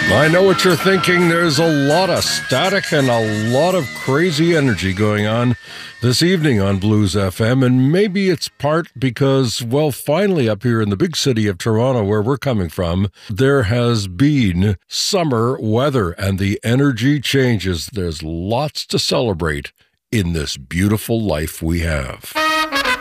I know what you're thinking. There's a lot of static and a lot of crazy energy going on this evening on Blues FM, and maybe it's part because, well, finally up here in the big city of Toronto, where we're coming from, there has been summer weather, and the energy changes. There's lots to celebrate in this beautiful life we have.